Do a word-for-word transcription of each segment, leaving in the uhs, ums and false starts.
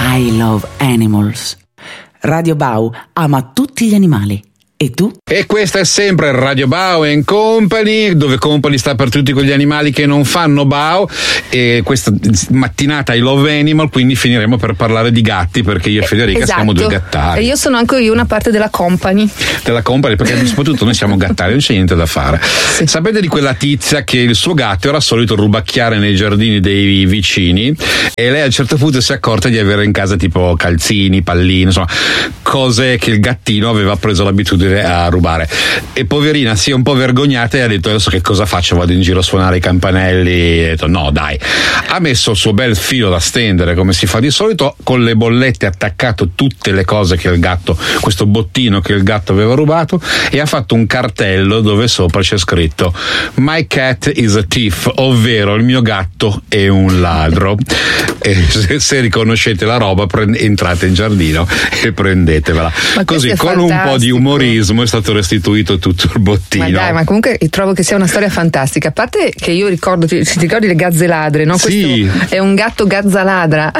I love animals. Radio Bau ama tutti gli animali. E tu? E questa è sempre Radio Bau and Company, dove Company sta per tutti quegli animali che non fanno Bau. E questa mattinata I Love Animal, quindi finiremo per parlare di gatti, perché io e Federica esatto. siamo due gattari. E io sono anche io una parte della Company. Della Company, perché soprattutto noi siamo gattari, non c'è niente da fare. Sì. Sapete di quella tizia che il suo gatto era solito rubacchiare nei giardini dei vicini, e lei a un certo punto si è accorta di avere in casa tipo calzini, pallini, insomma, cose che il gattino aveva preso l'abitudine a rubare, e poverina si è un po' vergognata e ha detto: adesso che cosa faccio? Vado in giro a suonare i campanelli? E ha detto no, dai, ha messo il suo bel filo da stendere come si fa di solito, con le bollette ha attaccato tutte le cose che il gatto, questo bottino che il gatto aveva rubato, e ha fatto un cartello dove sopra c'è scritto My cat is a thief, ovvero il mio gatto è un ladro. E se, se riconoscete la roba, prend- entrate in giardino e prendetevela. Ma così con fantastico. Un po' di umorismo è stato restituito tutto il bottino. Ma dai, ma comunque trovo che sia una storia fantastica. A parte che io ricordo, ti, ti ricordi le gazze ladre, no? Sì. Questo è un gatto gazzaladra.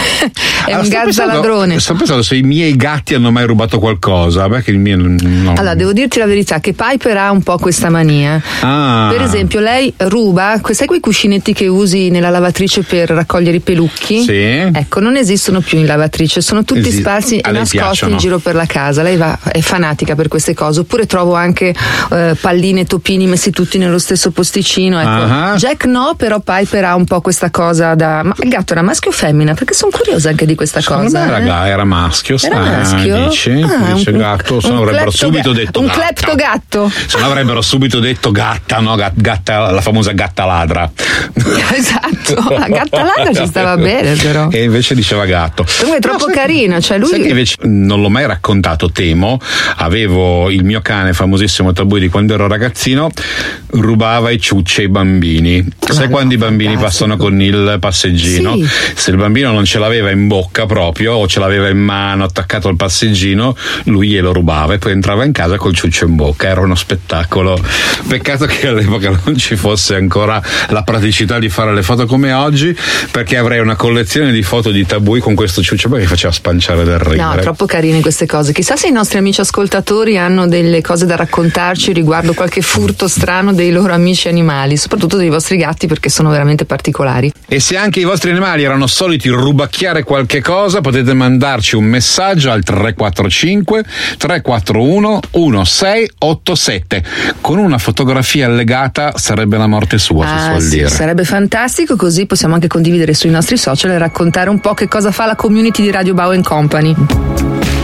È allora, un sto gazzaladrone. Pensando, sto pensando se i miei gatti hanno mai rubato qualcosa. Perché il mio no. Allora, devo dirti la verità che Piper ha un po' questa mania. Ah. Per esempio, lei ruba, sai quei cuscinetti che usi nella lavatrice per raccogliere i pelucchi? Sì. Ecco, non esistono più in lavatrice, sono tutti Esi- sparsi e nascosti piacciono. in giro per la casa. Lei va, è fanatica per queste cose. Oppure trovo anche eh, palline e topini messi tutti nello stesso posticino. Ecco. Uh-huh. Jack no, però Piper ha un po' questa cosa da. Ma il gatto era maschio o femmina? Perché sono curiosa anche di questa Secondo cosa. me era, eh? ga- era maschio, Era sta, maschio? dici? Ah, dice un, gatto, se un no avrebbero clepto subito ga- detto un gatta. clepto gatto. Se no avrebbero subito detto gatta, no? Gat- gatta, la famosa gatta ladra. Esatto, la gatta ladra ci stava bene, però. E invece diceva gatto. Comunque è troppo No, sai- carino, cioè lui. Sai che invece non l'ho mai raccontato, temo. Avevo il mio cane famosissimo Tabù di quando ero ragazzino, rubava i ciucci ai bambini. Sai no, quando i bambini fantastico. passano con il passeggino? Sì. Se il bambino non ce l'aveva in bocca proprio, o ce l'aveva in mano attaccato al passeggino, lui glielo rubava e poi entrava in casa col ciuccio in bocca. Era uno spettacolo. Peccato che all'epoca non ci fosse ancora la praticità di fare le foto come oggi, perché avrei una collezione di foto di Tabù con questo ciuccio perché faceva spanciare del ridere. No, troppo carine queste cose. Chissà se i nostri amici ascoltatori hanno delle cose da raccontarci riguardo qualche furto strano dei loro amici animali, soprattutto dei vostri gatti, perché sono veramente particolari. E se anche i vostri animali erano soliti rubacchiare qualche cosa, potete mandarci un messaggio al tre quattro cinque tre quattro uno uno sei otto sette con una fotografia allegata. Sarebbe la morte sua, Ah, si suol sì, dire. sarebbe fantastico, così possiamo anche condividere sui nostri social e raccontare un po' che cosa fa la community di Radio Bau and Company.